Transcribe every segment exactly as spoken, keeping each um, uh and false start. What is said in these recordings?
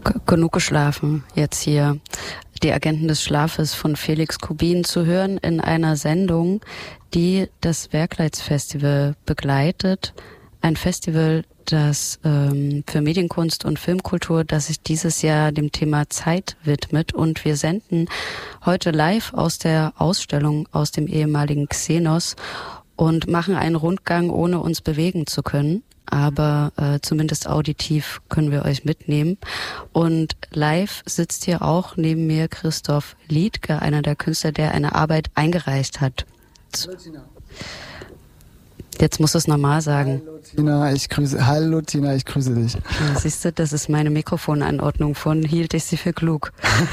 G- genug geschlafen jetzt hier. Die Agenten des Schlafes von Felix Kubin zu hören in einer Sendung, die das Werkleitz-Festival begleitet. Ein Festival, das ähm, für Medienkunst und Filmkultur, das sich dieses Jahr dem Thema Zeit widmet. Und wir senden heute live aus der Ausstellung aus dem ehemaligen Xenos und machen einen Rundgang, ohne uns bewegen zu können. Aber äh, zumindest auditiv können wir euch mitnehmen. Und live sitzt hier auch neben mir Christoph Liedke, einer der Künstler, der eine Arbeit eingereicht hat. Hallo Tina. Jetzt musst du es normal sagen. Hallo Tina, ich grüße, hallo Tina, ich grüße dich. Ja, siehst du, das ist meine Mikrofonanordnung, von hielt ich sie für klug.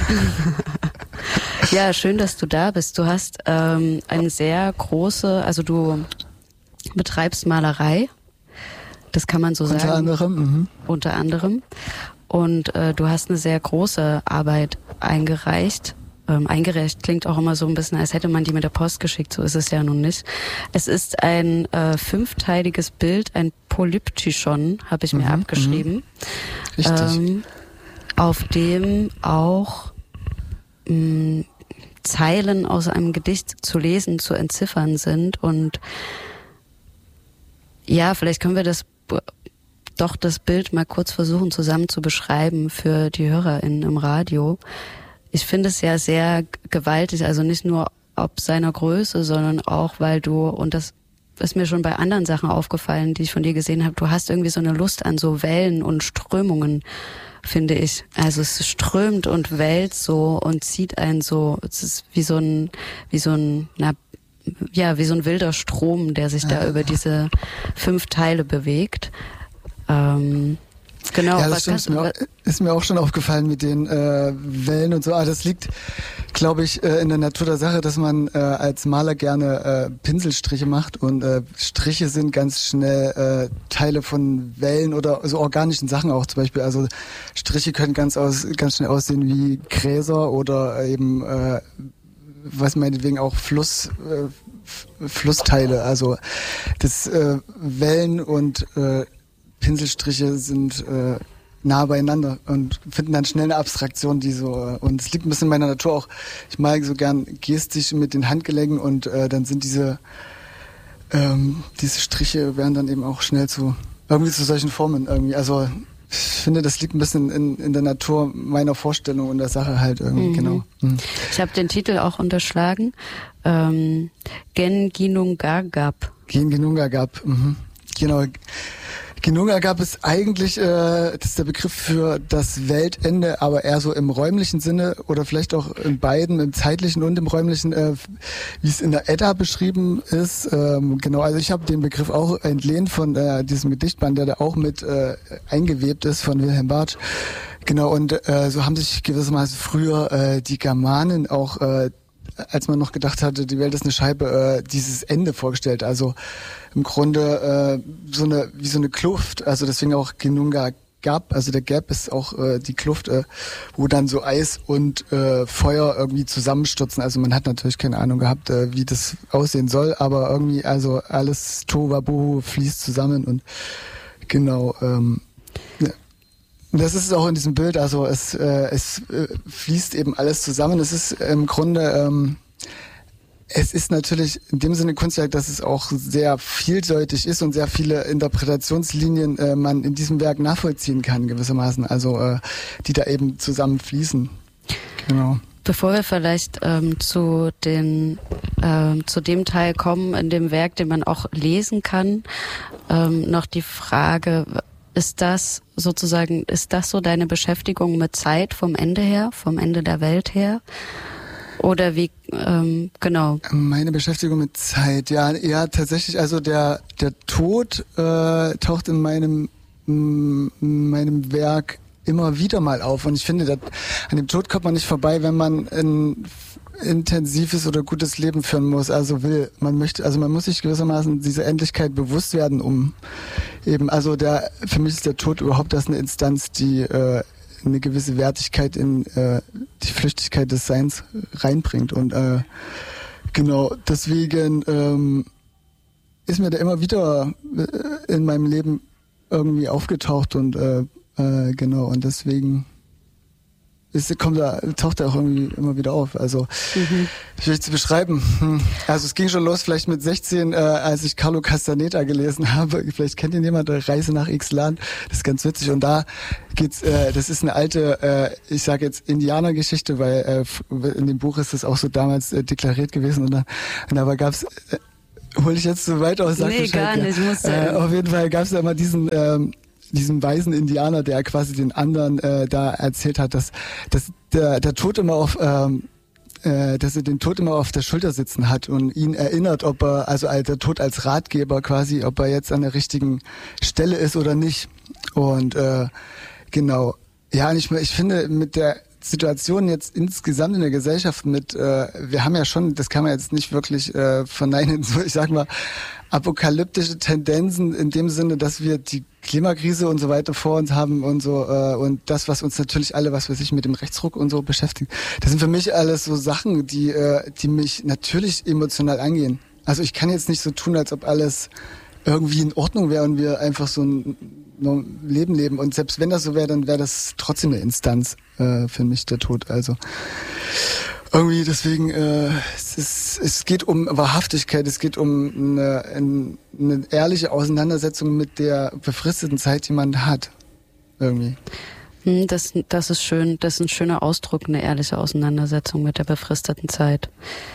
Ja, schön, dass du da bist. Du hast ähm, eine sehr große, also du betreibst Malerei. Das kann man so Unter sagen. Unter anderem. Mhm. Unter anderem. Und äh, du hast eine sehr große Arbeit eingereicht. Ähm, eingereicht klingt auch immer so ein bisschen, als hätte man die mit der Post geschickt. So ist es ja nun nicht. Es ist ein äh, fünfteiliges Bild, ein Polyptychon, habe ich mir Mhm, abgeschrieben. Mhm. Richtig. Ähm, auf dem auch mh, Zeilen aus einem Gedicht zu lesen, zu entziffern sind. Und ja, vielleicht können wir das doch das Bild mal kurz versuchen zusammen zu beschreiben für die HörerInnen im Radio. Ich finde es ja sehr gewaltig, also nicht nur ob seiner Größe, sondern auch, weil du, und das ist mir schon bei anderen Sachen aufgefallen, die ich von dir gesehen habe, du hast irgendwie so eine Lust an so Wellen und Strömungen, finde ich. Also es strömt und wellt so und zieht einen so, es ist wie so ein, wie so ein, na, ja, wie so ein wilder Strom, der sich da über diese fünf Teile bewegt. Ähm, genau. Ja, das was stimmt, ist, mir auch, ist mir auch schon aufgefallen mit den äh, Wellen und so. Ah, das liegt, glaube ich, äh, in der Natur der Sache, dass man äh, als Maler gerne äh, Pinselstriche macht und äh, Striche sind ganz schnell äh, Teile von Wellen oder so organischen Sachen auch zum Beispiel. Also Striche können ganz aus, ganz schnell aussehen wie Gräser oder eben äh, was meinetwegen auch Fluss, äh, Flussteile. Also das äh, Wellen und äh, Pinselstriche sind äh, nah beieinander und finden dann schnell eine Abstraktion, die so, äh, und es liegt ein bisschen in meiner Natur auch, ich mag so gern gestisch mit den Handgelenken und äh, dann sind diese ähm, diese Striche werden dann eben auch schnell zu, irgendwie zu solchen Formen irgendwie, also ich finde, das liegt ein bisschen in, in der Natur meiner Vorstellung und der Sache halt irgendwie, mhm. Genau. Mhm. Ich habe den Titel auch unterschlagen. Ähm, Genginungagap. Genginungagap, mhm. Genau. Genungagap ist eigentlich, äh, das ist der Begriff für das Weltende, aber eher so im räumlichen Sinne oder vielleicht auch in beiden, im zeitlichen und im räumlichen, äh, wie es in der Edda beschrieben ist. Ähm, genau, also ich habe den Begriff auch entlehnt von äh, diesem Gedichtband, der da auch mit äh, eingewebt ist von Wilhelm Bartsch. Genau, und äh, so haben sich gewissermaßen früher äh, die Germanen auch, äh, als man noch gedacht hatte, die Welt ist eine Scheibe, äh, dieses Ende vorgestellt. Also im Grunde äh, so eine wie so eine Kluft, also deswegen auch Genungagap, also der Gap ist auch äh, die Kluft, äh, wo dann so Eis und äh, Feuer irgendwie zusammenstürzen. Also man hat natürlich keine Ahnung gehabt, äh, wie das aussehen soll, aber irgendwie also alles Tohuwabohu fließt zusammen und genau. Ähm, ja. Das ist es auch in diesem Bild, also es, äh, es äh, fließt eben alles zusammen. Es ist im Grunde, ähm, es ist natürlich in dem Sinne Kunstwerk, dass es auch sehr vielseitig ist und sehr viele Interpretationslinien äh, man in diesem Werk nachvollziehen kann gewissermaßen, also äh, die da eben zusammen fließen. Genau. Bevor wir vielleicht ähm, zu den äh, zu dem Teil kommen in dem Werk, den man auch lesen kann, ähm, noch die Frage: Ist das sozusagen, ist das so deine Beschäftigung mit Zeit vom Ende her, vom Ende der Welt her? Oder wie, ähm, genau. Meine Beschäftigung mit Zeit, ja, ja, tatsächlich, also der, der Tod äh, taucht in meinem, in meinem Werk immer wieder mal auf. Und ich finde, dass, an dem Tod kommt man nicht vorbei, wenn man ein intensives oder gutes Leben führen muss, also will, man möchte, also man muss sich gewissermaßen dieser Endlichkeit bewusst werden, um eben, also der, für mich ist der Tod überhaupt erst eine Instanz, die äh, eine gewisse Wertigkeit in äh, die Flüchtigkeit des Seins reinbringt und äh, genau, deswegen ähm, ist mir da immer wieder äh, in meinem Leben irgendwie aufgetaucht und äh, äh, genau, und deswegen ist, kommt da, taucht er auch irgendwie immer wieder auf. Also, mhm. schwierig zu beschreiben. Hm. Also es ging schon los vielleicht mit sechzehn, äh, als ich Carlo Castaneda gelesen habe. Vielleicht kennt ihn jemand, Reise nach Ixtlan. Das ist ganz witzig. Und da geht's, äh, das ist eine alte, äh, ich sage jetzt Indianergeschichte, weil äh, in dem Buch ist das auch so damals äh, deklariert gewesen. Und, dann, und dabei gab's äh, hol ich jetzt so weit aus? Sag nee, Bescheid, gar nicht. Ja. Muss äh, auf jeden Fall gab's da immer diesen... Ähm, diesen weisen Indianer, der quasi den anderen äh, da erzählt hat, dass, dass der, der Tod immer auf, ähm, äh, dass er den Tod immer auf der Schulter sitzen hat und ihn erinnert, ob er, also der Tod als Ratgeber quasi, ob er jetzt an der richtigen Stelle ist oder nicht. Und äh, genau, ja, und ich, ich finde mit der Situation jetzt insgesamt in der Gesellschaft mit, äh, wir haben ja schon, das kann man jetzt nicht wirklich äh, verneinen, so ich sag mal, apokalyptische Tendenzen in dem Sinne, dass wir die Klimakrise und so weiter vor uns haben und so äh, und das, was uns natürlich alle, was weiß ich, mit dem Rechtsruck und so beschäftigt, das sind für mich alles so Sachen, die äh, die mich natürlich emotional angehen. Also ich kann jetzt nicht so tun, als ob alles irgendwie in Ordnung wäre und wir einfach so ein Leben leben. Und selbst wenn das so wäre, dann wäre das trotzdem eine Instanz äh, für mich, der Tod. Also irgendwie deswegen, äh, es, ist, es geht um Wahrhaftigkeit, es geht um eine, eine ehrliche Auseinandersetzung mit der befristeten Zeit, die man hat. Irgendwie. Das, das ist schön, das ist ein schöner Ausdruck, eine ehrliche Auseinandersetzung mit der befristeten Zeit.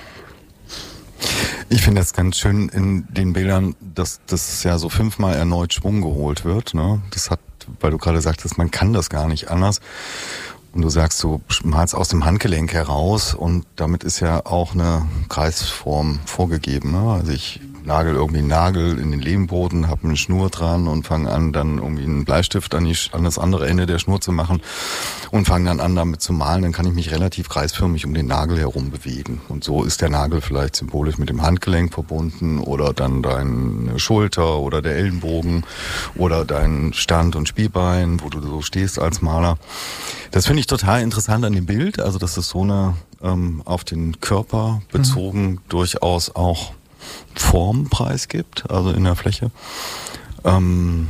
Ich finde das ganz schön in den Bildern, dass das ja so fünfmal erneut Schwung geholt wird. Ne? Das hat, weil du gerade sagtest, man kann das gar nicht anders. Und du sagst, du malst aus dem Handgelenk heraus und damit ist ja auch eine Kreisform vorgegeben. Ne? Also ich nagel irgendwie einen Nagel in den Lehmboden, habe eine Schnur dran und fange an, dann irgendwie einen Bleistift an, die, an das andere Ende der Schnur zu machen und fange dann an, damit zu malen. Dann kann ich mich relativ kreisförmig um den Nagel herum bewegen. Und so ist der Nagel vielleicht symbolisch mit dem Handgelenk verbunden oder dann deine Schulter oder der Ellenbogen oder dein Stand- und Spielbein, wo du so stehst als Maler. Das finde ich total interessant an dem Bild, also dass es so eine ähm, auf den Körper bezogen mhm. durchaus auch Formpreis gibt, also in der Fläche. Ähm,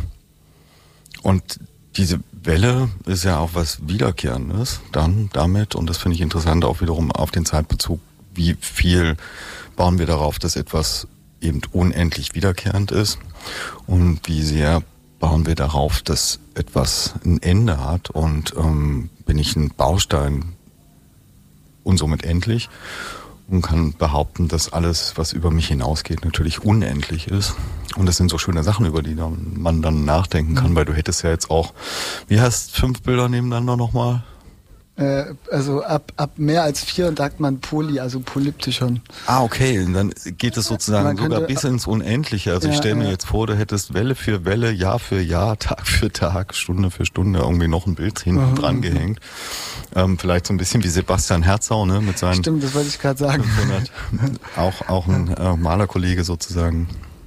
und diese Welle ist ja auch was Wiederkehrendes dann damit, und das finde ich interessant auch wiederum auf den Zeitbezug, wie viel bauen wir darauf, dass etwas eben unendlich wiederkehrend ist und wie sehr bauen wir darauf, dass etwas ein Ende hat und ähm, bin ich ein Baustein und somit endlich und kann behaupten, dass alles, was über mich hinausgeht, natürlich unendlich ist. Und das sind so schöne Sachen, über die dann, man dann nachdenken kann, mhm. weil du hättest ja jetzt auch, wie heißt fünf Bilder nebeneinander nochmal? Äh, also ab, ab mehr als vier sagt man Poly, also Polyptychon. Ah, okay, und dann geht es sozusagen man sogar bis ins Unendliche. Also ja, ich stelle mir ja. jetzt vor, du hättest Welle für Welle, Jahr für Jahr, Tag für Tag, Stunde für Stunde irgendwie noch ein Bild hinten mhm. dran gehängt. Ähm, vielleicht so ein bisschen wie Sebastian Herzau, ne, mit seinen... Stimmt, das wollte ich gerade sagen. fünfhundert, auch, auch ein äh, Malerkollege sozusagen.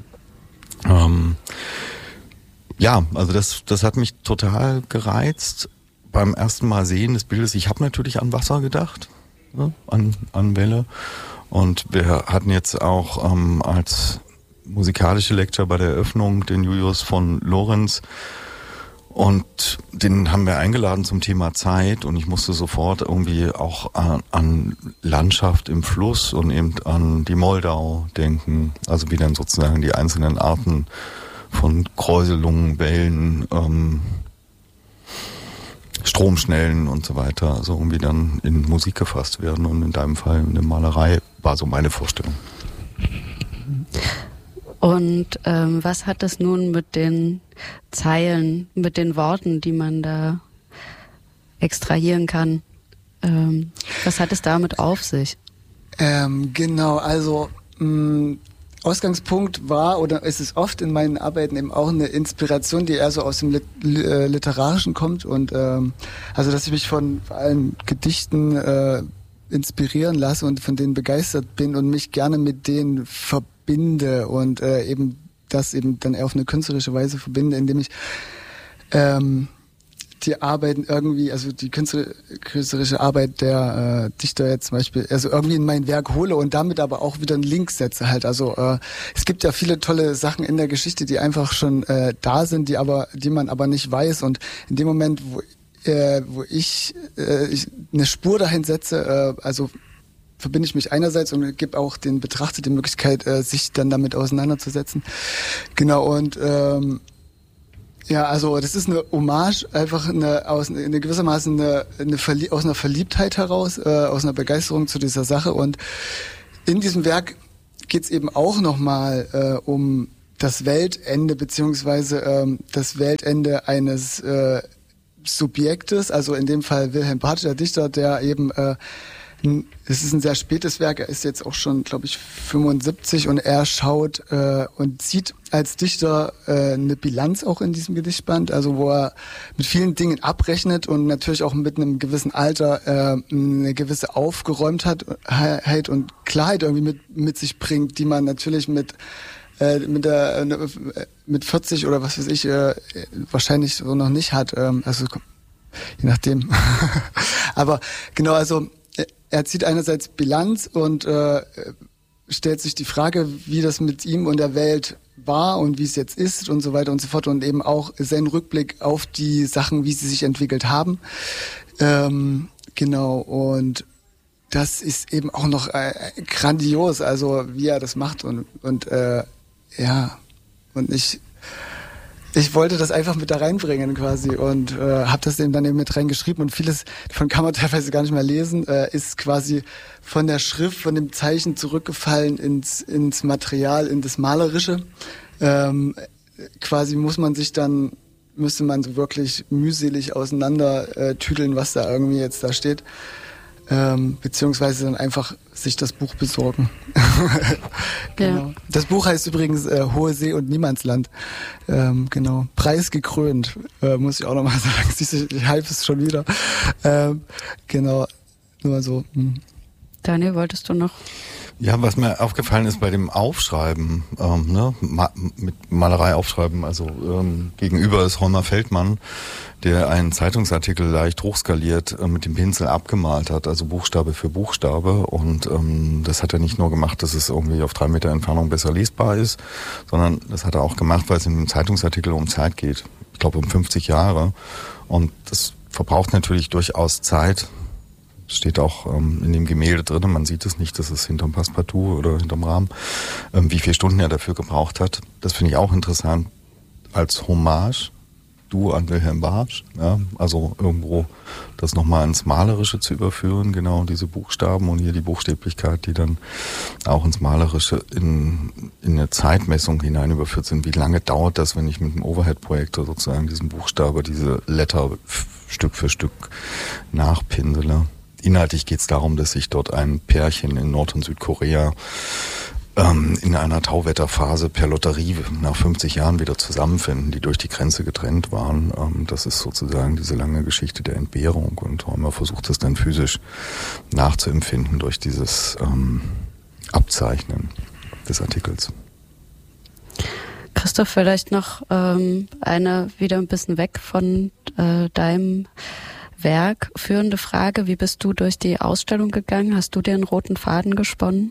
Ähm, ja, also das, das hat mich total gereizt. Beim ersten Mal sehen des Bildes, ich habe natürlich an Wasser gedacht, ne, an, an Welle. Und wir hatten jetzt auch ähm, als musikalische Lecture bei der Eröffnung den Julius von Lorenz. Und den haben wir eingeladen zum Thema Zeit. Und ich musste sofort irgendwie auch an, an Landschaft im Fluss und eben an die Moldau denken. Also wie dann sozusagen die einzelnen Arten von Kräuselungen, Wellen, ähm, Stromschnellen und so weiter, so irgendwie dann in Musik gefasst werden. Und in deinem Fall eine Malerei war so meine Vorstellung. Und ähm, was hat es nun mit den Zeilen, mit den Worten, die man da extrahieren kann? Ähm, was hat es damit auf sich? Ähm, genau, also mh, Ausgangspunkt war oder ist es oft in meinen Arbeiten eben auch eine Inspiration, die eher so aus dem Lit- äh, Literarischen kommt und ähm, also dass ich mich von vor allem Gedichten äh, inspirieren lasse und von denen begeistert bin und mich gerne mit denen verbinde und äh, eben das eben dann eher auf eine künstlerische Weise verbinde, indem ich ähm, die Arbeiten irgendwie, also die künstlerische Arbeit der äh, Dichter jetzt zum Beispiel, also irgendwie in mein Werk hole und damit aber auch wieder einen Link setze halt. Also äh, es gibt ja viele tolle Sachen in der Geschichte, die einfach schon äh, da sind, die aber, die man aber nicht weiß. Und in dem Moment, wo äh, wo ich, äh, ich eine Spur dahin setze, äh, also verbinde ich mich einerseits und gebe auch den Betrachter die Möglichkeit, äh, sich dann damit auseinanderzusetzen. Genau, und ähm, ja, also das ist eine Hommage, einfach eine aus eine gewissermaßen eine, eine Verlie- aus einer Verliebtheit heraus, äh, aus einer Begeisterung zu dieser Sache. Und in diesem Werk geht's eben auch nochmal äh, um das Weltende, beziehungsweise ähm, das Weltende eines äh, Subjektes, also in dem Fall Wilhelm Bartsch, der Dichter, der eben äh, es ist ein sehr spätes Werk, er ist jetzt auch schon, glaube ich, fünfundsiebzig und er schaut äh, und sieht als Dichter äh, eine Bilanz auch in diesem Gedichtband, also wo er mit vielen Dingen abrechnet und natürlich auch mit einem gewissen Alter äh, eine gewisse Aufgeräumtheit und Klarheit irgendwie mit, mit sich bringt, die man natürlich mit äh, mit der äh, mit vierzig oder was weiß ich äh, wahrscheinlich so noch nicht hat, ähm, also je nachdem. Aber genau, also er zieht einerseits Bilanz und äh, stellt sich die Frage, wie das mit ihm und der Welt war und wie es jetzt ist und so weiter und so fort und eben auch seinen Rückblick auf die Sachen, wie sie sich entwickelt haben. Ähm, genau, und das ist eben auch noch äh, grandios, also wie er das macht und, und äh, ja, und ich Ich wollte das einfach mit da reinbringen quasi und äh, habe das eben dann eben mit reingeschrieben und vieles davon kann man teilweise gar nicht mehr lesen, äh, ist quasi von der Schrift, von dem Zeichen zurückgefallen ins ins Material, in das Malerische. Ähm, quasi muss man sich dann, müsste man so wirklich mühselig auseinander äh, tüdeln, was da irgendwie jetzt da steht. Ähm, beziehungsweise dann einfach sich das Buch besorgen. Genau. Ja. Das Buch heißt übrigens äh, Hohe See und Niemandsland. Ähm, genau. Preisgekrönt, äh, muss ich auch nochmal sagen. Siehst du, ich hype es schon wieder. Ähm, genau. Nur so. Hm. Daniel, wolltest du noch? Ja, was mir aufgefallen ist bei dem Aufschreiben, ähm, ne, Ma- mit Malerei aufschreiben, also ähm, gegenüber ist Holmer Feldmann, der einen Zeitungsartikel leicht hochskaliert äh, mit dem Pinsel abgemalt hat, also Buchstabe für Buchstabe. Und ähm, das hat er nicht nur gemacht, dass es irgendwie auf drei Meter Entfernung besser lesbar ist, sondern das hat er auch gemacht, weil es in dem Zeitungsartikel um Zeit geht. Ich glaube um fünfzig Jahre. Und das verbraucht natürlich durchaus Zeit. Steht auch ähm, in dem Gemälde drin, man sieht es nicht, das ist hinterm Passepartout oder hinterm Rahmen, ähm, wie viele Stunden er dafür gebraucht hat. Das finde ich auch interessant als Hommage, du an Wilhelm Bartsch, ja, also irgendwo das nochmal ins Malerische zu überführen, genau diese Buchstaben und hier die Buchstäblichkeit, die dann auch ins Malerische in, in eine Zeitmessung hinein überführt sind. Wie lange dauert das, wenn ich mit einem Overhead-Projektor sozusagen diesen Buchstabe, diese Letter f- Stück für Stück nachpinsele? Inhaltlich geht es darum, dass sich dort ein Pärchen in Nord- und Südkorea ähm, in einer Tauwetterphase per Lotterie nach fünfzig Jahren wieder zusammenfinden, die durch die Grenze getrennt waren. Ähm, das ist sozusagen diese lange Geschichte der Entbehrung und Holmer versucht es dann physisch nachzuempfinden durch dieses ähm, Abzeichnen des Artikels. Christoph, vielleicht noch ähm, eine wieder ein bisschen weg von äh, deinem Werk führende Frage. Wie bist du durch die Ausstellung gegangen? Hast du dir einen roten Faden gesponnen?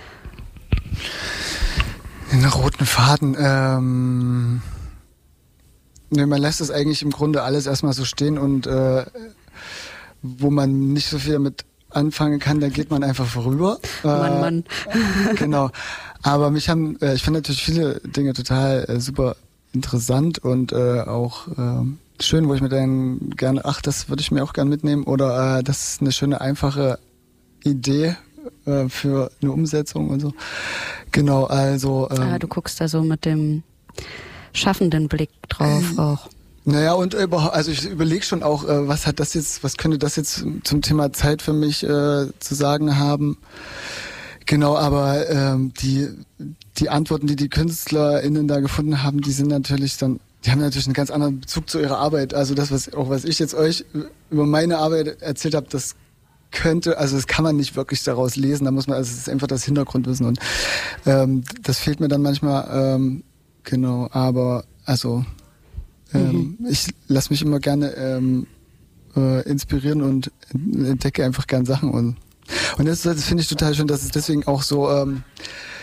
Einen roten Faden? Ähm, ne, man lässt es eigentlich im Grunde alles erstmal so stehen und äh, wo man nicht so viel damit anfangen kann, da geht man einfach vorüber. Mann, äh, Mann. Genau. Aber mich haben, äh, ich finde natürlich viele Dinge total äh, super interessant und äh, auch äh, schön, wo ich mir dann gerne, ach, das würde ich mir auch gerne mitnehmen oder äh, das ist eine schöne, einfache Idee äh, für eine Umsetzung und so. Genau, also... Ähm, ah, du guckst da so mit dem schaffenden Blick drauf äh, auch. Naja, und überhaupt, also ich überlege schon auch, äh, was hat das jetzt, was könnte das jetzt zum Thema Zeit für mich äh, zu sagen haben. Genau, aber ähm, die, die Antworten, die die KünstlerInnen da gefunden haben, die sind natürlich dann, die haben natürlich einen ganz anderen Bezug zu ihrer Arbeit. Also das, was auch was ich jetzt euch über meine Arbeit erzählt habe, das könnte, also das kann man nicht wirklich daraus lesen. Da muss man, also es ist einfach das Hintergrundwissen und ähm, das fehlt mir dann manchmal. Ähm, genau, aber also ähm, mhm. ich lasse mich immer gerne ähm, äh, inspirieren und entdecke einfach gern Sachen und und das, das finde ich total schön, dass es deswegen auch so ähm,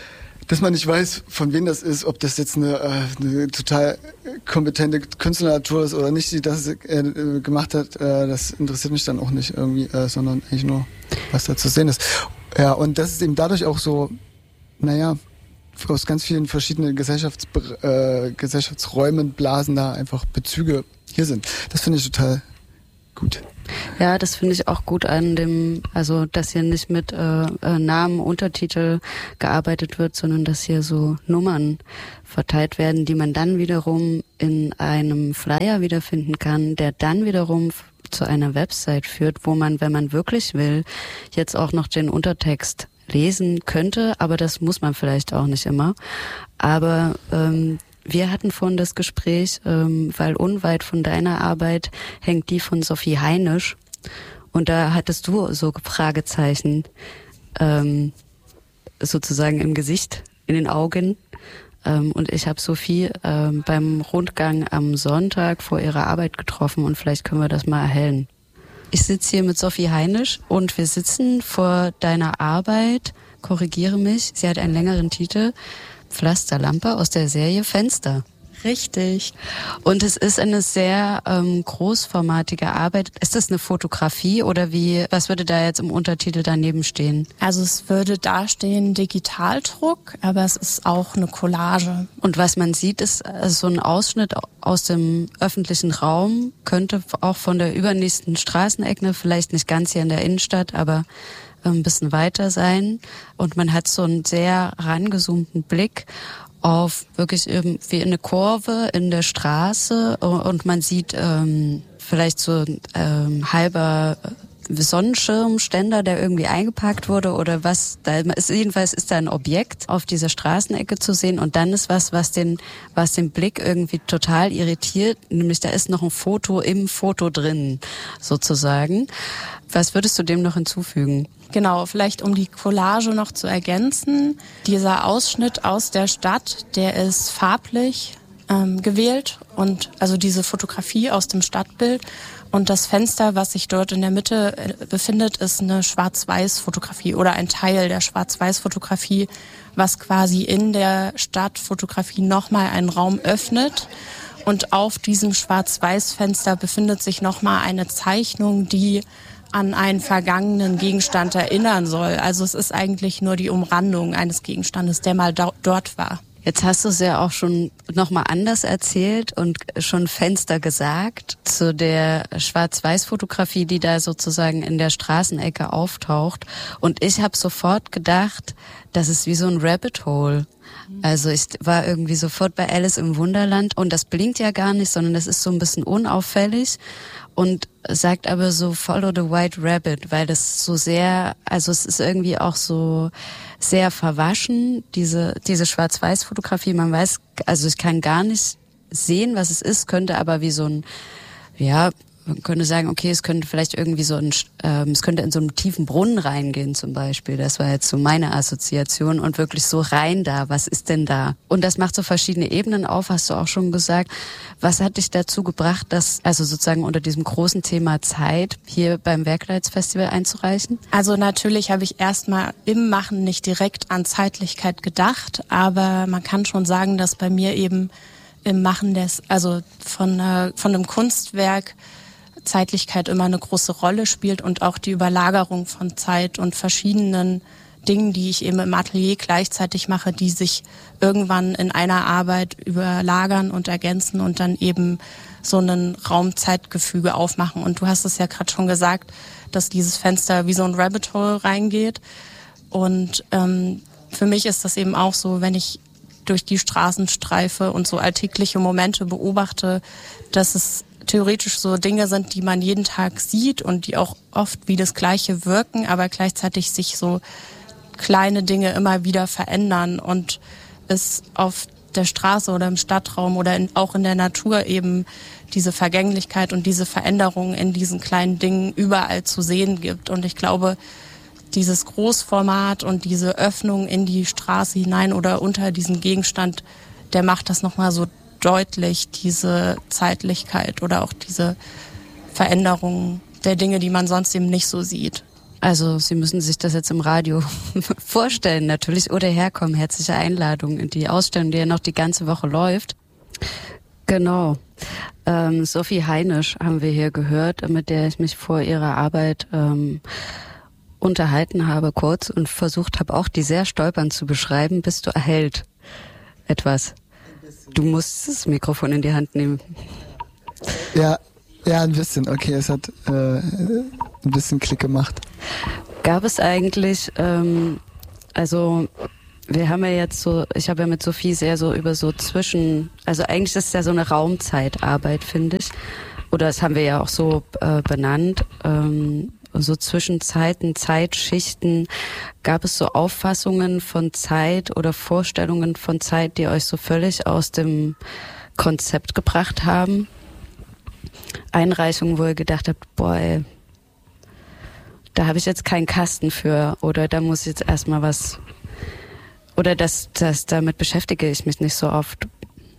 dass man nicht weiß, von wem das ist, ob das jetzt eine, äh, eine total kompetente Künstlernatur ist oder nicht, die das äh, gemacht hat, äh, das interessiert mich dann auch nicht irgendwie, äh, sondern eigentlich nur, was da zu sehen ist. Ja, und das ist eben dadurch auch so, naja, aus ganz vielen verschiedenen Gesellschafts- äh, Gesellschaftsräumen, Blasen da einfach Bezüge hier sind. Das finde ich total gut. Ja, das finde ich auch gut an dem, also dass hier nicht mit äh, äh, Namen, Untertitel gearbeitet wird, sondern dass hier so Nummern verteilt werden, die man dann wiederum in einem Flyer wiederfinden kann, der dann wiederum f- zu einer Website führt, wo man, wenn man wirklich will, jetzt auch noch den Untertext lesen könnte, aber das muss man vielleicht auch nicht immer. Aber ähm, wir hatten vorhin das Gespräch, ähm, weil unweit von deiner Arbeit hängt die von Sophie Heinisch. Und da hattest du so Fragezeichen ähm, sozusagen im Gesicht, in den Augen. Ähm, und ich habe Sophie ähm, beim Rundgang am Sonntag vor ihrer Arbeit getroffen und vielleicht können wir das mal erhellen. Ich sitze hier mit Sophie Heinisch und wir sitzen vor deiner Arbeit, korrigiere mich, sie hat einen längeren Titel, Pflasterlampe aus der Serie Fenster. Richtig. Und es ist eine sehr ähm, großformatige Arbeit. Ist das eine Fotografie oder wie? Was würde da jetzt im Untertitel daneben stehen? Also es würde da stehen Digitaldruck, aber es ist auch eine Collage. Und was man sieht, ist äh, so ein Ausschnitt aus dem öffentlichen Raum, könnte auch von der übernächsten Straßenecke, vielleicht nicht ganz hier in der Innenstadt, aber ein bisschen weiter sein. Und man hat so einen sehr rangezoomten Blick auf wirklich irgendwie eine Kurve in der Straße und man sieht ähm, vielleicht so ein ähm, halber Sonnenschirmständer, der irgendwie eingepackt wurde oder was. Da ist, jedenfalls ist da ein Objekt auf dieser Straßenecke zu sehen und dann ist was, was den, was den Blick irgendwie total irritiert, nämlich da ist noch ein Foto im Foto drin, sozusagen. Was würdest du dem noch hinzufügen? Genau, vielleicht um die Collage noch zu ergänzen. Dieser Ausschnitt aus der Stadt, der ist farblich ähm, gewählt und also diese Fotografie aus dem Stadtbild. Und das Fenster, was sich dort in der Mitte befindet, ist eine Schwarz-Weiß-Fotografie oder ein Teil der Schwarz-Weiß-Fotografie, was quasi in der Stadtfotografie nochmal einen Raum öffnet. Und auf diesem Schwarz-Weiß-Fenster befindet sich nochmal eine Zeichnung, die an einen vergangenen Gegenstand erinnern soll. Also es ist eigentlich nur die Umrandung eines Gegenstandes, der mal da- dort war. Jetzt hast du es ja auch schon nochmal anders erzählt und schon Fenster gesagt zu der Schwarz-Weiß-Fotografie, die da sozusagen in der Straßenecke auftaucht. Und ich habe sofort gedacht, das ist wie so ein Rabbit Hole. Also ich war irgendwie sofort bei Alice im Wunderland und das blinkt ja gar nicht, sondern das ist so ein bisschen unauffällig und sagt aber so Follow the White Rabbit, weil das so sehr, also es ist irgendwie auch so sehr verwaschen, diese diese Schwarz-Weiß-Fotografie. Man weiß, also ich kann gar nicht sehen, was es ist, könnte aber wie so ein, ja, man könnte sagen, okay, es könnte vielleicht irgendwie so ein, ähm, es könnte in so einen tiefen Brunnen reingehen zum Beispiel. Das war jetzt so meine Assoziation und wirklich so rein da. Was ist denn da? Und das macht so verschiedene Ebenen auf, hast du auch schon gesagt. Was hat dich dazu gebracht, das also sozusagen unter diesem großen Thema Zeit hier beim Werkleitsfestival einzureichen? Also natürlich habe ich erstmal im Machen nicht direkt an Zeitlichkeit gedacht, aber man kann schon sagen, dass bei mir eben im Machen des, also von, äh, von einem Kunstwerk Zeitlichkeit immer eine große Rolle spielt und auch die Überlagerung von Zeit und verschiedenen Dingen, die ich eben im Atelier gleichzeitig mache, die sich irgendwann in einer Arbeit überlagern und ergänzen und dann eben so einen Raum-Zeit-Gefüge aufmachen. Und du hast es ja gerade schon gesagt, dass dieses Fenster wie so ein Rabbit Hole reingeht. Und ähm, für mich ist das eben auch so, wenn ich durch die Straßen streife und so alltägliche Momente beobachte, dass es theoretisch so Dinge sind, die man jeden Tag sieht und die auch oft wie das Gleiche wirken, aber gleichzeitig sich so kleine Dinge immer wieder verändern und es auf der Straße oder im Stadtraum oder in, auch in der Natur eben diese Vergänglichkeit und diese Veränderung in diesen kleinen Dingen überall zu sehen gibt. Und ich glaube, dieses Großformat und diese Öffnung in die Straße hinein oder unter diesen Gegenstand, der macht das nochmal so deutlich, diese Zeitlichkeit oder auch diese Veränderung der Dinge, die man sonst eben nicht so sieht. Also Sie müssen sich das jetzt im Radio vorstellen natürlich oder herkommen. Herzliche Einladung in die Ausstellung, die ja noch die ganze Woche läuft. Genau. Ähm, Sophie Heinisch haben wir hier gehört, mit der ich mich vor ihrer Arbeit ähm, unterhalten habe kurz und versucht habe, auch die sehr stolpernd zu beschreiben, bis du erhellt etwas. Du musst das Mikrofon in die Hand nehmen. Ja, ja, ein bisschen. Okay, es hat äh, ein bisschen Klick gemacht. Gab es eigentlich, ähm, also wir haben ja jetzt so, ich habe ja mit Sophie sehr so über so zwischen, also eigentlich ist es ja so eine Raumzeitarbeit, finde ich. Oder das haben wir ja auch so äh, benannt. Ähm, so zwischen Zeiten, Zeitschichten. Gab es so Auffassungen von Zeit oder Vorstellungen von Zeit, die euch so völlig aus dem Konzept gebracht haben? Einreichungen, wo ihr gedacht habt, boah, ey, da habe ich jetzt keinen Kasten für oder da muss jetzt erstmal was, oder das, das, damit beschäftige ich mich nicht so oft.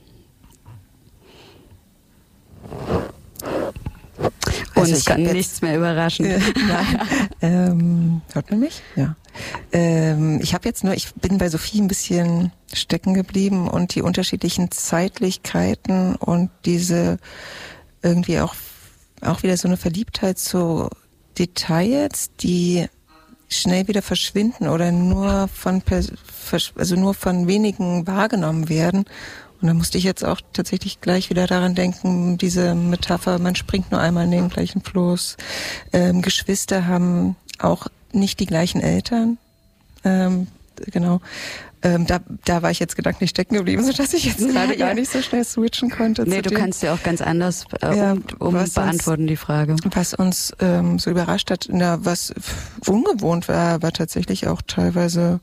Und also es kann nichts mehr überraschen. Äh, nein. ähm, hört man mich? Ja. Ähm, ich habe jetzt nur, ich bin bei Sophie ein bisschen stecken geblieben und die unterschiedlichen Zeitlichkeiten und diese irgendwie auch auch wieder so eine Verliebtheit zu Details, die schnell wieder verschwinden oder nur von also nur von wenigen wahrgenommen werden. Und da musste ich jetzt auch tatsächlich gleich wieder daran denken, diese Metapher, man springt nur einmal in den gleichen Floß. Ähm, Geschwister haben auch nicht die gleichen Eltern. Ähm, genau. Ähm, da, da war ich jetzt gedanklich stecken geblieben, sodass ich jetzt gerade ja. gar nicht so schnell switchen konnte. Nee, du dem. kannst ja auch ganz anders äh, ja, um, um beantworten uns, die Frage. Was uns ähm, so überrascht hat, na, was ungewohnt war, war tatsächlich auch teilweise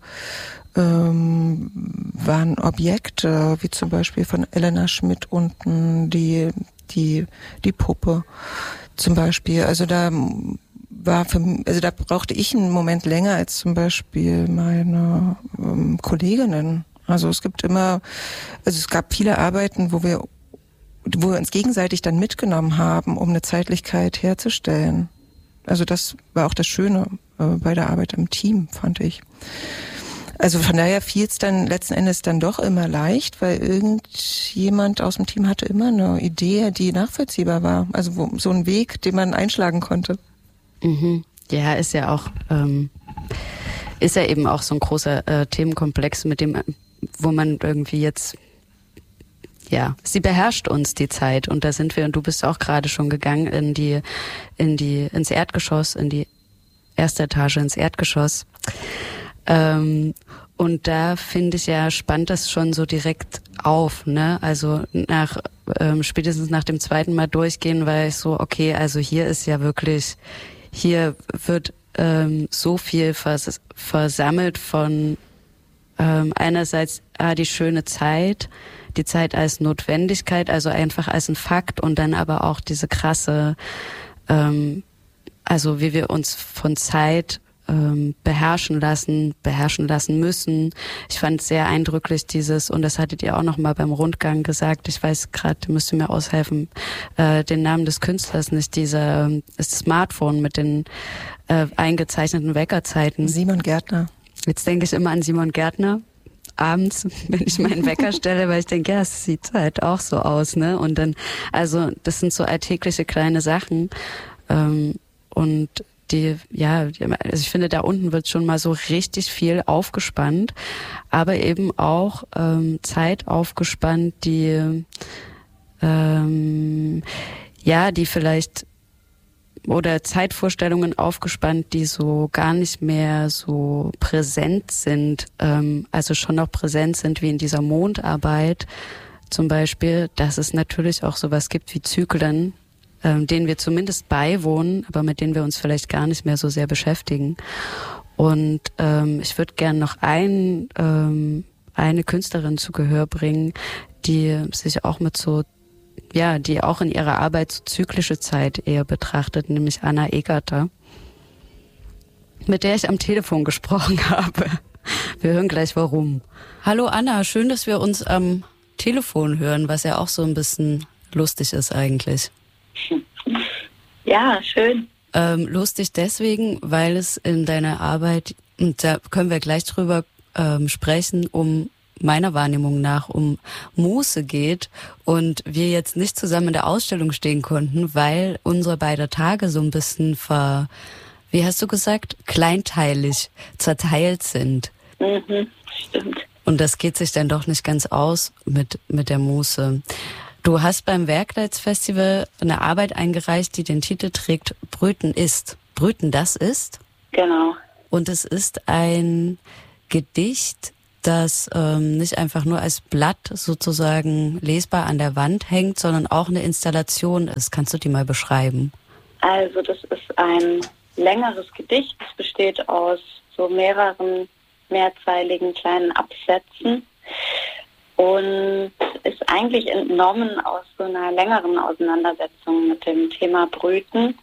ähm, waren Objekte, wie zum Beispiel von Elena Schmidt unten, die, die, die Puppe zum Beispiel. Also da war für mich, also da brauchte ich einen Moment länger als zum Beispiel meine ähm, Kolleginnen. Also es gibt immer, also es gab viele Arbeiten, wo wir, wo wir uns gegenseitig dann mitgenommen haben, um eine Zeitlichkeit herzustellen. Also das war auch das Schöne äh, bei der Arbeit im Team, fand ich. Also von daher fiel es dann letzten Endes dann doch immer leicht, weil irgendjemand aus dem Team hatte immer eine Idee, die nachvollziehbar war. Also wo, so ein Weg, den man einschlagen konnte. Mhm. Ja, ist ja auch, ähm, ist ja eben auch so ein großer äh, Themenkomplex, mit dem, wo man irgendwie jetzt, ja, sie beherrscht uns die Zeit und da sind wir, und du bist auch gerade schon gegangen in die, in die, ins Erdgeschoss, in die erste Etage, ins Erdgeschoss. Ähm, und da finde ich ja, spannt das schon so direkt auf, ne? Also nach ähm, spätestens nach dem zweiten Mal durchgehen, war ich so, okay, also hier ist ja wirklich, hier wird ähm, so viel vers- versammelt von ähm, einerseits ah, die schöne Zeit, die Zeit als Notwendigkeit, also einfach als ein Fakt und dann aber auch diese krasse, ähm, also wie wir uns von Zeit ähm, beherrschen lassen, beherrschen lassen müssen. Ich fand sehr eindrücklich dieses, und das hattet ihr auch noch mal beim Rundgang gesagt, ich weiß gerade, ihr müsst mir aushelfen, äh, den Namen des Künstlers nicht, dieser das Smartphone mit den äh, eingezeichneten Weckerzeiten. Simon Gärtner. Jetzt denke ich immer an Simon Gärtner. Abends, wenn ich meinen Wecker stelle, weil ich denke, ja, es sieht halt auch so aus, ne? Und dann, also das sind so alltägliche kleine Sachen. Ähm, und die, ja, also ich finde, da unten wird schon mal so richtig viel aufgespannt, aber eben auch ähm, Zeit aufgespannt, die ähm, ja, die vielleicht oder Zeitvorstellungen aufgespannt, die so gar nicht mehr so präsent sind, ähm, also schon noch präsent sind wie in dieser Mondarbeit zum Beispiel, dass es natürlich auch sowas gibt wie Zyklen, ähm, denen wir zumindest beiwohnen, aber mit denen wir uns vielleicht gar nicht mehr so sehr beschäftigen. Und ähm, ich würde gern noch ein, ähm, eine Künstlerin zu Gehör bringen, die sich auch mit so ja, die auch in ihrer Arbeit so zyklische Zeit eher betrachtet, nämlich Anna Egerter, mit der ich am Telefon gesprochen habe. Wir hören gleich warum. Hallo Anna, schön, dass wir uns am Telefon hören, was ja auch so ein bisschen lustig ist eigentlich. Ja, schön. Ähm, lustig deswegen, weil es in deiner Arbeit, und da können wir gleich drüber ähm, sprechen, um meiner Wahrnehmung nach um Muße geht und wir jetzt nicht zusammen in der Ausstellung stehen konnten, weil unsere beiden Tage so ein bisschen ver, wie hast du gesagt, kleinteilig zerteilt sind. Mhm, stimmt. Und das geht sich dann doch nicht ganz aus mit, mit der Muße. Du hast beim Werkleitsfestival eine Arbeit eingereicht, die den Titel trägt Brüten ist. Brüten, das ist? Genau. Und es ist ein Gedicht, das ähm, nicht einfach nur als Blatt sozusagen lesbar an der Wand hängt, sondern auch eine Installation ist. Kannst du die mal beschreiben? Also das ist ein längeres Gedicht. Es besteht aus so mehreren mehrzeiligen kleinen Absätzen und ist eigentlich entnommen aus so einer längeren Auseinandersetzung mit dem Thema Brüten.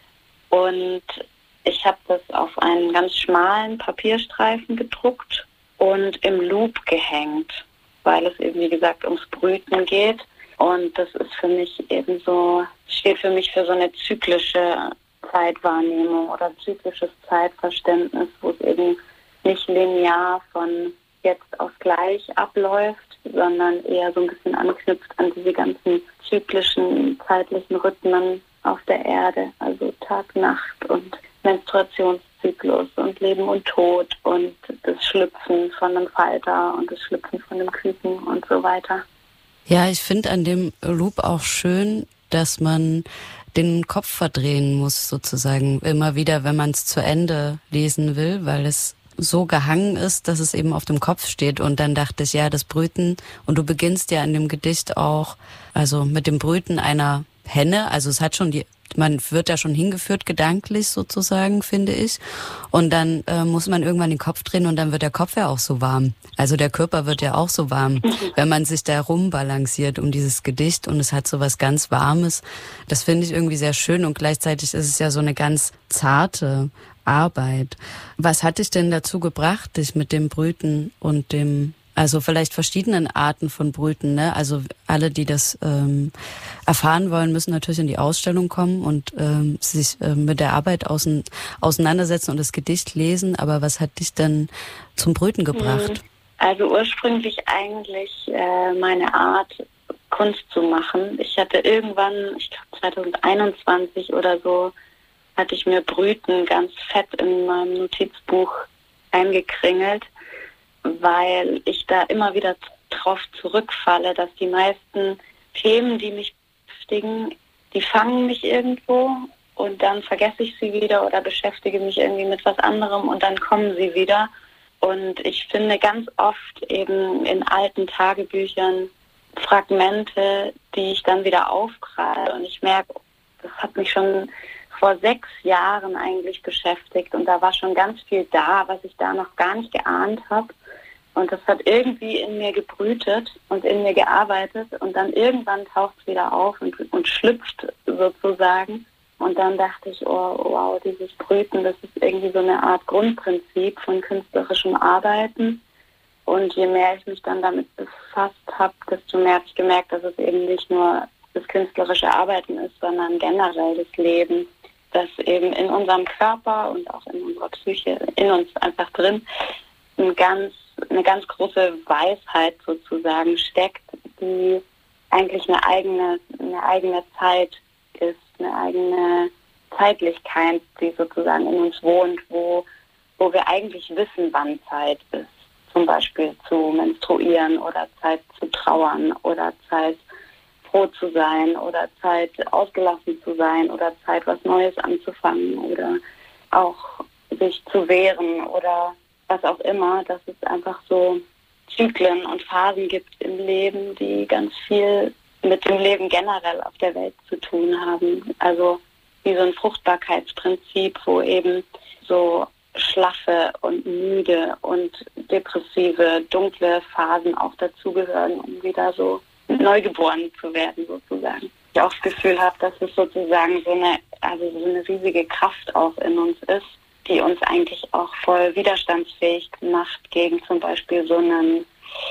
Und ich habe das auf einen ganz schmalen Papierstreifen gedruckt und im Loop gehängt, weil es eben, wie gesagt, ums Brüten geht. Und das ist für mich eben so, steht für mich für so eine zyklische Zeitwahrnehmung oder zyklisches Zeitverständnis, wo es eben nicht linear von jetzt auf gleich abläuft, sondern eher so ein bisschen anknüpft an diese ganzen zyklischen zeitlichen Rhythmen auf der Erde, also Tag, Nacht und Menstruationszyklus und Leben und Tod und das Schlüpfen von einem Falter und das Schlüpfen von einem Küken und so weiter. Ja, ich finde an dem Loop auch schön, dass man den Kopf verdrehen muss sozusagen immer wieder, wenn man es zu Ende lesen will, weil es so gehangen ist, dass es eben auf dem Kopf steht. Und dann dachte ich, ja, das Brüten, und du beginnst ja in dem Gedicht auch, also mit dem Brüten einer Henne, also es hat schon die, man wird da schon hingeführt gedanklich sozusagen, finde ich. Und dann äh, muss man irgendwann den Kopf drehen und dann wird der Kopf ja auch so warm. Also der Körper wird ja auch so warm, wenn man sich da rumbalanciert um dieses Gedicht und es hat so was ganz Warmes. Das finde ich irgendwie sehr schön und gleichzeitig ist es ja so eine ganz zarte Arbeit. Was hat dich denn dazu gebracht, dich mit dem Brüten und dem, also vielleicht verschiedenen Arten von Brüten, ne? Also alle, die das ähm, erfahren wollen, müssen natürlich in die Ausstellung kommen und ähm, sich ähm, mit der Arbeit außen, auseinandersetzen und das Gedicht lesen. Aber was hat dich denn zum Brüten gebracht? Also ursprünglich eigentlich äh, meine Art, Kunst zu machen. Ich hatte irgendwann, ich glaube zwanzig einundzwanzig oder so, hatte ich mir Brüten ganz fett in meinem Notizbuch eingekringelt, weil ich da immer wieder drauf zurückfalle, dass die meisten Themen, die mich beschäftigen, die fangen mich irgendwo und dann vergesse ich sie wieder oder beschäftige mich irgendwie mit was anderem und dann kommen sie wieder. Und ich finde ganz oft eben in alten Tagebüchern Fragmente, die ich dann wieder aufgreife und ich merke, das hat mich schon vor sechs Jahren eigentlich beschäftigt und da war schon ganz viel da, was ich da noch gar nicht geahnt habe. Und das hat irgendwie in mir gebrütet und in mir gearbeitet und dann irgendwann taucht es wieder auf und, und schlüpft sozusagen. Und dann dachte ich, oh wow, dieses Brüten, das ist irgendwie so eine Art Grundprinzip von künstlerischem Arbeiten. Und je mehr ich mich dann damit befasst habe, desto mehr habe ich gemerkt, dass es eben nicht nur das künstlerische Arbeiten ist, sondern generell das Leben, das eben in unserem Körper und auch in unserer Psyche, in uns einfach drin, ein ganz, eine ganz große Weisheit sozusagen steckt, die eigentlich eine eigene, eine eigene Zeit ist, eine eigene Zeitlichkeit, die sozusagen in uns wohnt, wo, wo wir eigentlich wissen, wann Zeit ist. Zum Beispiel zu menstruieren oder Zeit zu trauern oder Zeit froh zu sein oder Zeit ausgelassen zu sein oder Zeit was Neues anzufangen oder auch sich zu wehren oder was auch immer, dass es einfach so Zyklen und Phasen gibt im Leben, die ganz viel mit dem Leben generell auf der Welt zu tun haben. Also wie so ein Fruchtbarkeitsprinzip, wo eben so schlaffe und müde und depressive, dunkle Phasen auch dazugehören, um wieder so neugeboren zu werden sozusagen. Ich auch das Gefühl habe, dass es sozusagen so eine, also so eine riesige Kraft auch in uns ist, die uns eigentlich auch voll widerstandsfähig macht gegen zum Beispiel so einen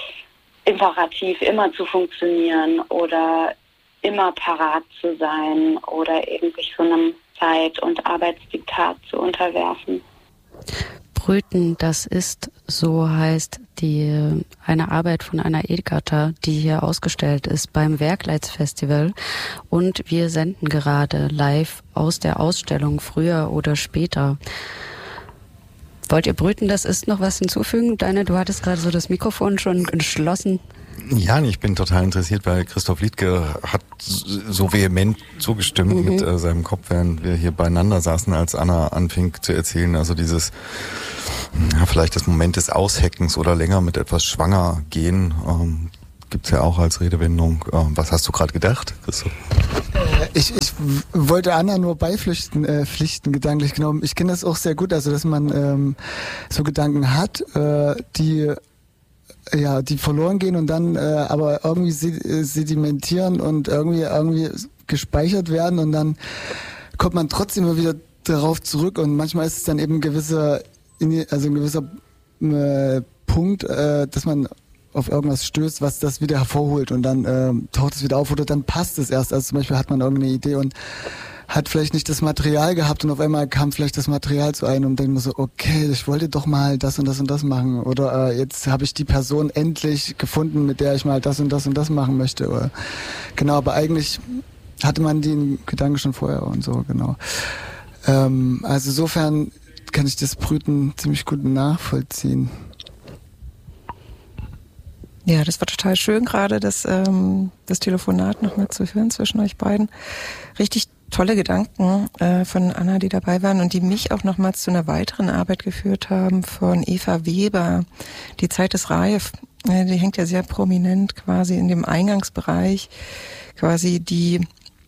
Imperativ, immer zu funktionieren oder immer parat zu sein oder eben sich so einem Arbeitszeit und Arbeitsdiktat zu unterwerfen. Brüten, das ist, so heißt die eine Arbeit von Anna Edgarter, die hier ausgestellt ist beim Werkleitsfestival. Und wir senden gerade live aus der Ausstellung Früher oder Später. Wollt ihr Brüten, das ist, noch was hinzufügen? Deine, du hattest gerade so das Mikrofon schon geschlossen. Ja, ich bin total interessiert, weil Christoph Liedtke hat so vehement zugestimmt mhm. mit äh, seinem Kopf, während wir hier beieinander saßen, als Anna anfing zu erzählen. Also dieses, ja, vielleicht das Moment des Ausheckens oder länger mit etwas schwanger gehen, ähm, gibt's ja auch als Redewendung. Ähm, was hast du gerade gedacht, Christoph? Äh, ich, ich wollte Anna nur beipflichten, äh, pflichten, gedanklich genommen. Ich kenne das auch sehr gut, also dass man ähm, so Gedanken hat, äh, die ja, die verloren gehen und dann äh, aber irgendwie sedimentieren und irgendwie irgendwie gespeichert werden und dann kommt man trotzdem immer wieder darauf zurück und manchmal ist es dann eben ein gewisser, also ein gewisser äh, Punkt, äh, dass man auf irgendwas stößt, was das wieder hervorholt und dann äh, taucht es wieder auf oder dann passt es erst. Also zum Beispiel hat man irgendeine Idee und hat vielleicht nicht das Material gehabt und auf einmal kam vielleicht das Material zu einem und denkt man so, okay, ich wollte doch mal das und das und das machen oder äh, jetzt habe ich die Person endlich gefunden, mit der ich mal das und das und das machen möchte. Oder, genau, aber eigentlich hatte man den Gedanken schon vorher und so, genau. Ähm, also insofern kann ich das Brüten ziemlich gut nachvollziehen. Ja, das war total schön gerade, das, ähm, das Telefonat noch mal zu hören zwischen euch beiden. Richtig tolle Gedanken äh, von Anna, die dabei waren und die mich auch nochmals zu einer weiteren Arbeit geführt haben von Eva Weber. Die Zeit ist reif. Äh, die hängt ja sehr prominent quasi in dem Eingangsbereich, quasi die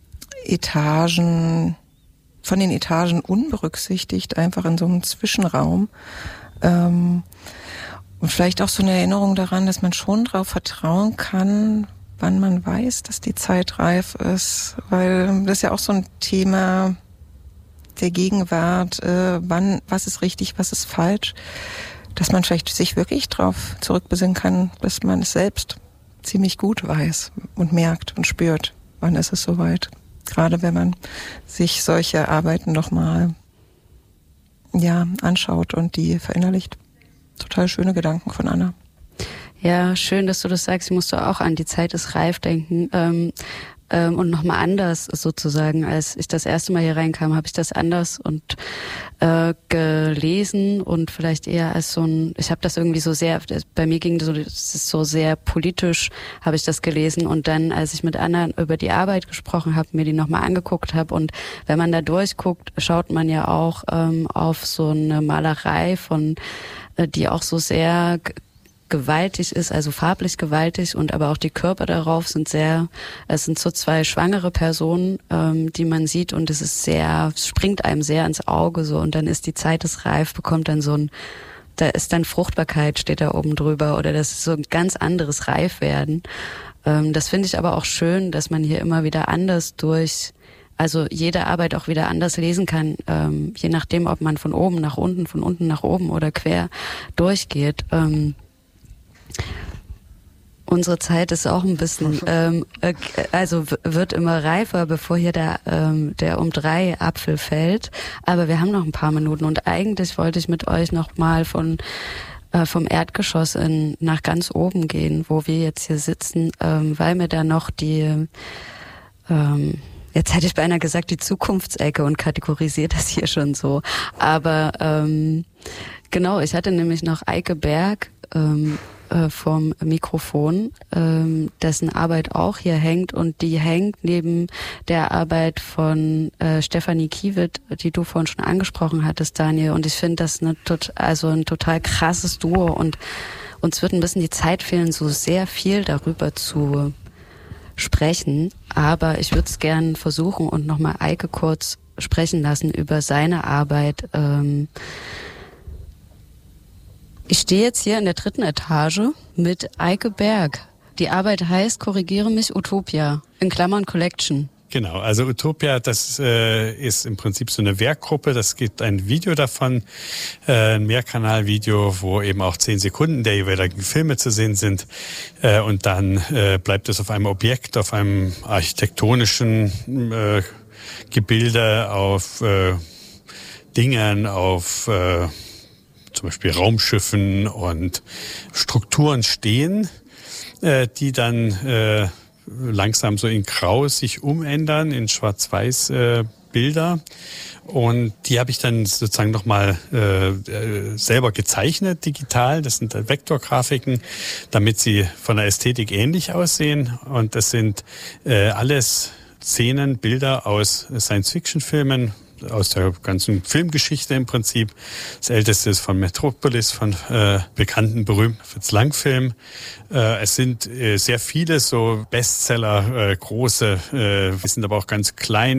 Etagen, von den Etagen unberücksichtigt, einfach in so einem Zwischenraum. Ähm, und vielleicht auch so eine Erinnerung daran, dass man schon darauf vertrauen kann, wann man weiß, dass die Zeit reif ist, weil das ist ja auch so ein Thema der Gegenwart, äh, wann, was ist richtig, was ist falsch, dass man vielleicht sich wirklich drauf zurückbesinnen kann, bis man es selbst ziemlich gut weiß und merkt und spürt, wann ist es soweit. Gerade wenn man sich solche Arbeiten nochmal ja, anschaut und die verinnerlicht. Total schöne Gedanken von Anna. Ja, schön, dass du das sagst. Ich musste auch an die Zeit ist reif denken. Ähm, ähm, und nochmal anders sozusagen. Als ich das erste Mal hier reinkam, habe ich das anders und äh, gelesen und vielleicht eher als so ein, ich habe das irgendwie so sehr, bei mir ging so, das ist so sehr politisch, habe ich das gelesen und dann, als ich mit Anna über die Arbeit gesprochen habe, mir die nochmal angeguckt habe und wenn man da durchguckt, schaut man ja auch ähm, auf so eine Malerei von, äh, die auch so sehr gewaltig ist, also farblich gewaltig und aber auch die Körper darauf sind sehr, es sind so zwei schwangere Personen, ähm, die man sieht und es ist sehr, es springt einem sehr ins Auge so und dann ist die Zeit ist reif, bekommt dann so ein, da ist dann Fruchtbarkeit, steht da oben drüber oder das ist so ein ganz anderes Reifwerden. Ähm, das finde ich aber auch schön, dass man hier immer wieder anders durch, also jede Arbeit auch wieder anders lesen kann, ähm, je nachdem, ob man von oben nach unten, von unten nach oben oder quer durchgeht. Ähm, Unsere Zeit ist auch ein bisschen, ähm, äh, also w- wird immer reifer, bevor hier der, ähm, der um drei Apfel fällt. Aber wir haben noch ein paar Minuten und eigentlich wollte ich mit euch noch mal von äh, vom Erdgeschoss in, nach ganz oben gehen, wo wir jetzt hier sitzen, ähm, weil mir da noch die, ähm, jetzt hätte ich beinahe gesagt die Zukunftsecke und kategorisiert das hier schon so. Aber ähm, genau, ich hatte nämlich noch Eike Berg ähm, vom Mikrofon, ähm, dessen Arbeit auch hier hängt und die hängt neben der Arbeit von äh, Stefanie Kiewit, die du vorhin schon angesprochen hattest, Daniel. Und ich finde das eine tot, also ein total krasses Duo und uns wird ein bisschen die Zeit fehlen, so sehr viel darüber zu sprechen. Aber ich würde es gern versuchen und nochmal Eike kurz sprechen lassen über seine Arbeit. Ähm, Ich stehe jetzt hier in der dritten Etage mit Eike Berg. Die Arbeit heißt, korrigiere mich, Utopia, in Klammern Collection. Genau, also Utopia, das äh, ist im Prinzip so eine Werkgruppe. Das gibt ein Video davon, äh, ein Mehrkanalvideo, wo eben auch zehn Sekunden der jeweiligen Filme zu sehen sind. Äh, und dann äh, bleibt es auf einem Objekt, auf einem architektonischen äh, Gebilde, auf äh, Dingern, auf äh, zum Beispiel Raumschiffen und Strukturen stehen, äh, die dann äh, langsam so in Grau sich umändern, in Schwarz-Weiß äh, Bilder. Und die habe ich dann sozusagen nochmal äh, selber gezeichnet, digital. Das sind Vektorgrafiken, damit sie von der Ästhetik ähnlich aussehen. Und das sind äh, alles Szenen, Bilder aus Science-Fiction-Filmen, aus der ganzen Filmgeschichte im Prinzip. Das älteste ist von Metropolis, von äh, bekannten, berühmten Fritz Lang-Film. Äh, es sind äh, sehr viele so Bestseller, äh, große, äh, sind aber auch ganz klein.